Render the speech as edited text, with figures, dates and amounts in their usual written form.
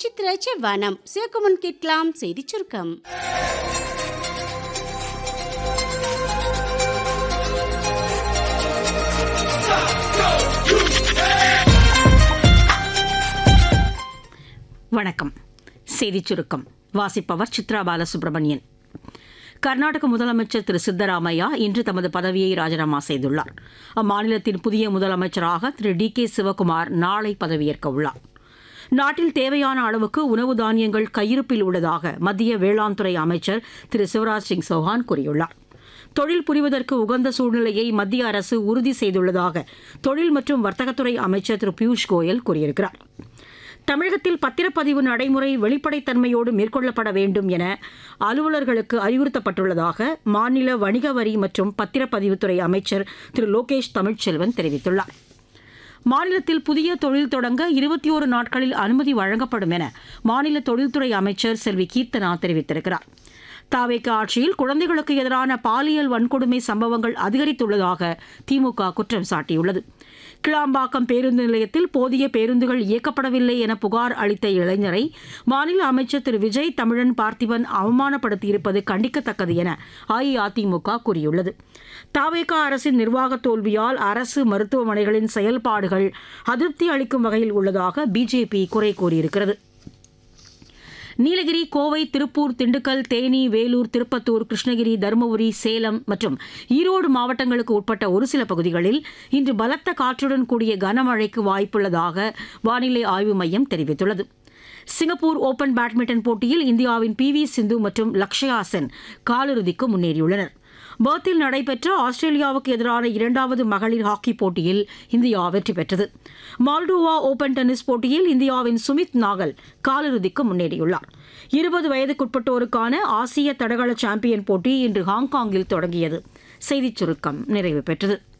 விசித்திர செவ்வானம் சிவக்குமன் கேட்கலாம் செய்தி சுருக்கம். வணக்கம். செய்திச் சுருக்கம் வாசிப்பவர் சித்ரா பாலசுப்ரமணியன். கர்நாடக முதலமைச்சர் திரு சித்தராமையா இன்று தமது பதவியை ராஜினாமா செய்துள்ளார். அம்மாநிலத்தின் புதிய முதலமைச்சராக திரு டி.கே. சிவக்குமார் நாளை பதவியேற்க உள்ளார். நாட்டில் தேவையான அளவுக்கு உணவு தானியங்கள் கையிருப்பில் உள்ளதாக மத்திய வேளாண் துறை அமைச்சர் திரு சிவராஜ் சிங் சௌஹான் கூறியுள்ளார். தொழில் புரிவதற்கு உகந்த சூழ்நிலையை மத்திய அரசு உறுதி செய்துள்ளதாக தொழில் மற்றும் வர்த்தகத்துறை அமைச்சர் திரு பியூஷ் கோயல் கூறியிருக்கிறார். தமிழகத்தில் பத்திரப்பதிவு நடைமுறை வெளிப்படைத்தன்மையோடு மேற்கொள்ளப்பட வேண்டும் என அலுவலர்களுக்கு அறிவுறுத்தப்பட்டுள்ளதாக மாநில வணிக வரி மற்றும் பத்திரப்பதிவுத்துறை அமைச்சர் திரு லோகேஷ் தமிழ்ச்செல்வன் தெரிவித்துள்ளார். மாநிலத்தில் புதிய தொழில் தொடங்க 21 நாட்களில் அனுமதி வழங்கப்படும் என மாநில தொழில்துறை அமைச்சர் செல்வி கீர்த்தனா தெரிவித்திருக்கிறார். தாவேக ஆட்சியில் குழந்தைகளுக்கு எதிரான பாலியல் வன்கொடுமை சம்பவங்கள் அதிகரித்துள்ளதாக திமுக குற்றம் சாட்டியுள்ளது. கிளாம்பாக்கம் பேருந்து நிலையத்தில் போதிய பேருந்துகள் இயக்கப்படவில்லை என புகார் அளித்த இளைஞரை மாநில அமைச்சர் திரு விஜய் தமிழன் பார்த்திபன் அவமானப்படுத்தியிருப்பது கண்டிக்கத்தக்கது என அஇஅதிமுக கூறியுள்ளது. தாவேக அரசின் நிர்வாக தோல்வியால் அரசு மருத்துவமனைகளின் செயல்பாடுகள் அதிருப்தி அளிக்கும் வகையில் உள்ளதாக பிஜேபி குறை கூறியிருக்கிறது. நீலகிரி, கோவை, திருப்பூர், திண்டுக்கல், தேனி, வேலூர், திருப்பத்தூர், கிருஷ்ணகிரி, தருமபுரி, சேலம் மற்றும் ஈரோடு மாவட்டங்களுக்கு உட்பட்ட ஒரு சில பகுதிகளில் இன்று பலத்த காற்றுடன் கூடிய கனமழைக்கு வாய்ப்புள்ளதாக வானிலை ஆய்வு மையம் தெரிவித்துள்ளது. சிங்கப்பூர் ஓபன் பேட்மிண்டன் போட்டியில் இந்தியாவின் பி.வி. சிந்து மற்றும் லக்ஷயா சென் காலிறுதிக்கு முன்னேறியுள்ளனர். பர்த்தில் நடைபெற்ற ஆஸ்திரேலியாவுக்கு எதிரான 2வது மகளிர் ஹாக்கி போட்டியில் இந்தியா வெற்றி பெற்றது. மால்டோவா ஓபன் டென்னிஸ் போட்டியில் இந்தியாவின் சுமித் நாகல் காலிறுதிக்கு முன்னேறியுள்ளார். 20 வயதுக்குட்பட்டோருக்கான ஆசிய தடகள சாம்பியன் போட்டி இன்று ஹாங்காங்கில் தொடங்கியது. செய்திச் சுருக்கம் நிறைவு பெற்றது.